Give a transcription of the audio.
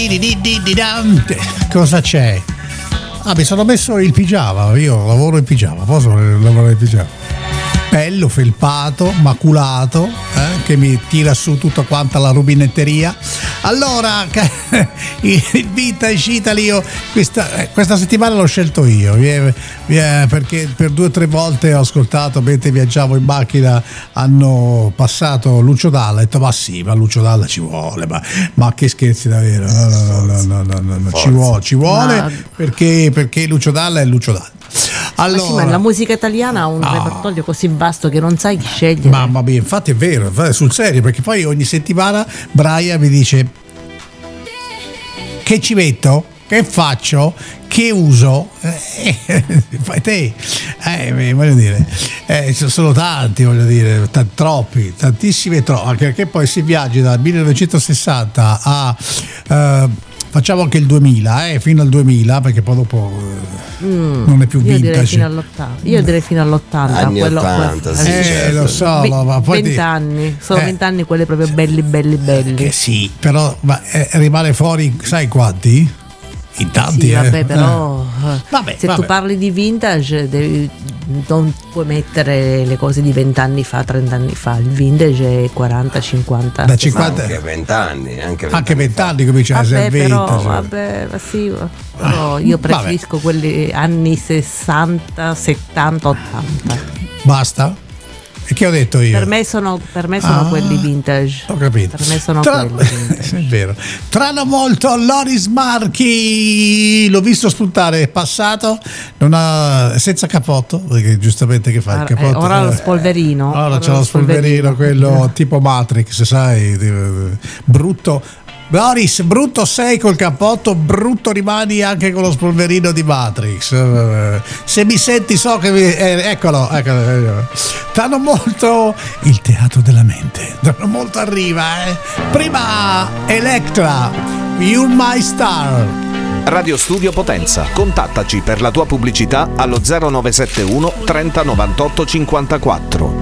Cosa c'è? Mi sono messo il pigiama, io lavoro in pigiama, posso lavorare in pigiama? Bello, felpato, maculato, che mi tira su tutta quanta la rubinetteria. Allora, il Vintage Italy, io questa settimana l'ho scelto io, perché per 2 o 3 volte ho ascoltato mentre viaggiavo in macchina, hanno passato Lucio Dalla, ho detto ma sì, ma Lucio Dalla ci vuole, ma che scherzi davvero, no, ci vuole perché Lucio Dalla è Lucio Dalla. Allora, ma la musica italiana ha un repertorio così vasto che non sai chi scegliere. Mamma mia, infatti è vero, sul serio, perché poi ogni settimana Brian mi dice che ci metto, che faccio, che uso, fai te, voglio dire, sono tanti, voglio dire, troppi, tantissimi, anche perché poi si viaggia dal 1960 a facciamo anche il 2000, fino al 2000, perché poi dopo non è più vintage. Io direi fino all'80. Anni 80, sì, certo. Lo so, ma poi 20 anni, sono 20 anni quelli proprio belli. Sì, però rimane fuori, sai quanti? In tanti, sì, vabbè, però tu parli di vintage non puoi mettere le cose di 20 anni fa, 30 anni fa. Il vintage è 40, 50. Da 50 anche 20 anni, anche 20 anni comincia a essere vintage. Però io preferisco quelli anni 60, 70, 80. Basta? E che ho detto io? Per me sono quelli vintage. Ho capito. Per me sono quelli vintage. È vero. Tra non molto Loris Marchi, l'ho visto spuntare, è passato, senza cappotto, perché giustamente che fa il cappotto? Ora lo spolverino. Ora c'è lo spolverino, quello tipo Matrix, sai, brutto. Loris, brutto sei col cappotto, brutto rimani anche con lo spolverino di Matrix. Se mi senti so che eccolo. Tanto molto il teatro della mente. Tanto molto arriva, Prima Electra, You're My Star. Radio Studio Potenza. Contattaci per la tua pubblicità allo 0971 30 98 54.